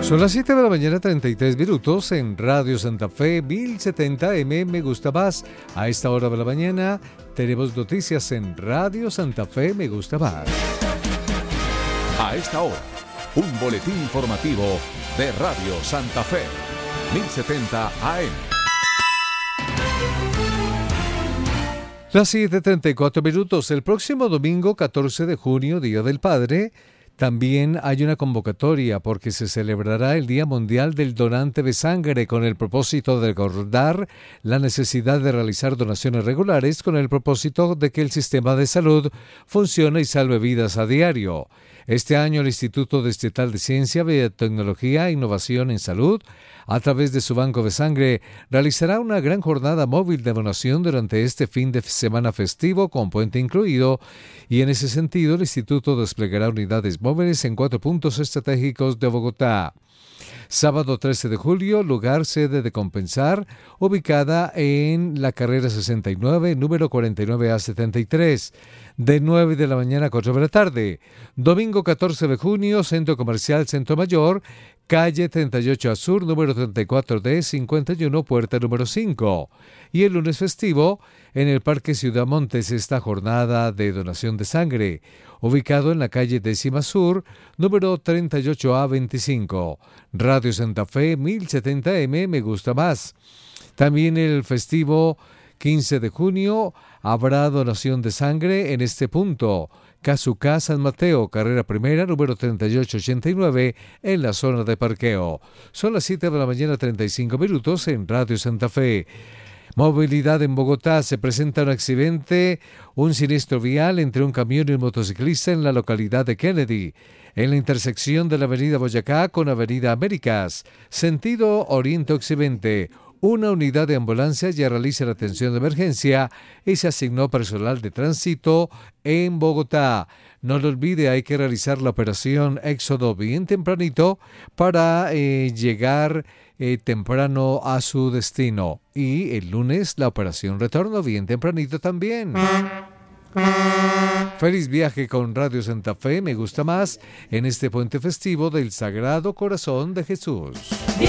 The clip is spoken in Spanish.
Son las 7 de la mañana, 33 minutos en Radio Santa Fe 1070M. Me gusta más. A esta hora de la mañana tenemos noticias en Radio Santa Fe. Me gusta más. A esta hora, un boletín informativo de Radio Santa Fe 1070 AM. Las 7:34 minutos. El próximo domingo 14 de junio, Día del Padre, también hay una convocatoria porque se celebrará el Día Mundial del Donante de Sangre con el propósito de recordar la necesidad de realizar donaciones regulares con el propósito de que el sistema de salud funcione y salve vidas a diario. Este año el Instituto Distrital de Ciencia, Biotecnología e Innovación en Salud, a través de su banco de sangre, realizará una gran jornada móvil de donación durante este fin de semana festivo con puente incluido, y en ese sentido el instituto desplegará unidades móviles en 4 puntos estratégicos de Bogotá. Sábado 13 de julio, lugar sede de Compensar, ubicada en la carrera 69, número 49A73, de 9 de la mañana a 4 de la tarde. Domingo 14 de junio, Centro Comercial Centro Mayor, calle 38A Sur, número 34D 51, puerta número 5. Y el lunes festivo, en el Parque Ciudad Montes, esta jornada de donación de sangre, ubicado en la calle 10ª Sur, número 38A 25. Radio Santa Fe 1070M, me gusta más. También el festivo 15 de junio habrá donación de sangre en este punto. Casucá San Mateo, carrera primera, número 3889, en la zona de parqueo. Son las 7 de la mañana, 35 minutos en Radio Santa Fe. Movilidad en Bogotá. Se presenta un accidente, un siniestro vial entre un camión y un motociclista en la localidad de Kennedy, en la intersección de la avenida Boyacá con avenida Américas, sentido oriente-occidente. Una unidad de ambulancia ya realiza la atención de emergencia y se asignó personal de tránsito en Bogotá. No lo olvide, hay que realizar la operación Éxodo bien tempranito para llegar temprano a su destino. Y el lunes la operación Retorno bien tempranito también. Feliz viaje con Radio Santa Fe, me gusta más, en este puente festivo del Sagrado Corazón de Jesús.